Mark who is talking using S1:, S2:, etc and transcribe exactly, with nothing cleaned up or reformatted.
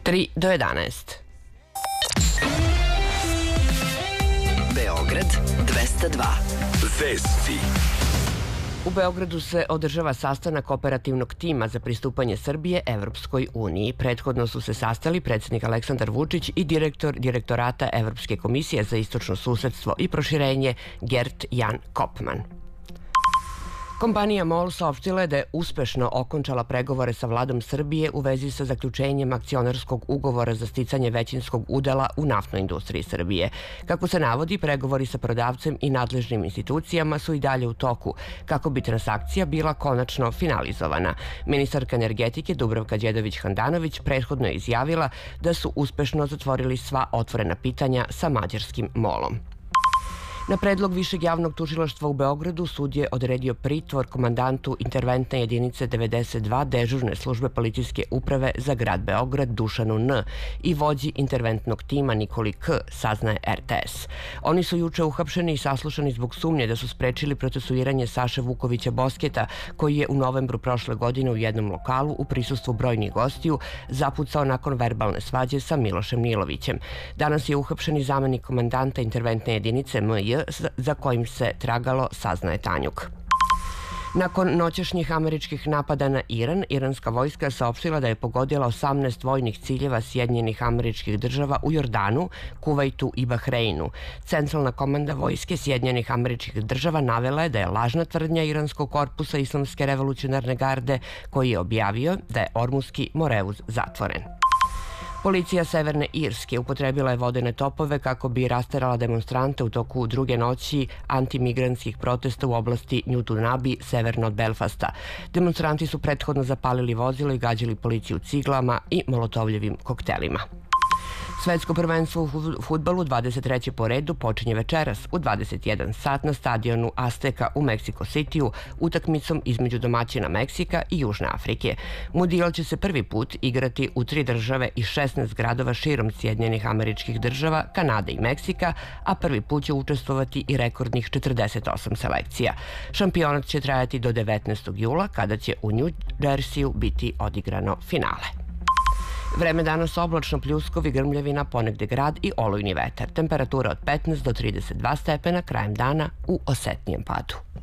S1: tri do jedanaest.
S2: Beograd dvesta dva. Vesti.
S1: U Beogradu se održava sastanak operativnog tima za pristupanje Srbije Evropskoj uniji. Prethodno su se sastali predsjednik Aleksandar Vučić i direktor Direktorata Evropske komisije za istočno susedstvo i proširenje Gert Jan Kopman. Kompanija MOL saopštila je da je uspešno okončala pregovore sa vladom Srbije u vezi sa zaključenjem akcionarskog ugovora za sticanje većinskog udela u naftnoj industriji Srbije. Kako se navodi, pregovori sa prodavcem i nadležnim institucijama su i dalje u toku, kako bi transakcija bila konačno finalizovana. Ministarka energetike Dubravka Đedović-Handanović prethodno je izjavila da su uspešno zatvorili sva otvorena pitanja sa mađarskim MOL-om. Na predlog Višeg javnog tužilaštva u Beogradu sud je odredio pritvor komandantu interventne jedinice devedeset dva dežurne službe policijske uprave za grad Beograd Dušanu N. i vođi interventnog tima Nikoli K, saznaje R T S. Oni su juče uhapšeni i saslušani zbog sumnje da su sprečili procesuiranje Saše Vukovića Bosketa, koji je u novembru prošle godine u jednom lokalu u prisustvu brojnih gostiju zapucao nakon verbalne svađe sa Milošem Nilovićem. Danas je uhapšen i zamenik komandanta interventne jedinice M J za kojim se tragalo, saznaje Tanjuk. Nakon noćašnjih američkih napada na Iran, iranska vojska je saopštila da je pogodila osamnaest vojnih ciljeva Sjedinjenih Američkih Država u Jordanu, Kuvajtu i Bahreinu. Centralna komanda vojske Sjedinjenih Američkih Država navela je da je lažna tvrdnja iranskog korpusa Islamske revolucionarne garde, koji je objavio da je Ormuski Morevuz zatvoren. Policija Severne Irske upotrebila je vodene topove kako bi rasterala demonstrante u toku druge noći antimigrantskih protesta u oblasti Newtonabi, severno od Belfasta. Demonstranti su prethodno zapalili vozilo i gađali policiju ciglama i molotovljevim koktelima. Svetsko prvenstvo u fudbalu dvadeset treće po redu počinje večeras u dvadeset jedan sat na stadionu Azteka u Meksiko Citiju utakmicom između domaćina Meksika i Južne Afrike. Mundijal će se prvi put igrati u tri države i šesnaest gradova širom Sjedinjenih Američkih Država, Kanade i Meksika, a prvi put će učestvovati i rekordnih četrdeset osam selekcija. Šampionat će trajati do devetnaestog jula, kada će u New Jerseyu biti odigrano finale. Vreme danas oblačno, pljuskovi, grmljavina, ponegde grad i olujni vetar. Temperatura od petnaest do trideset dva stepena, krajem dana u osetnijem padu.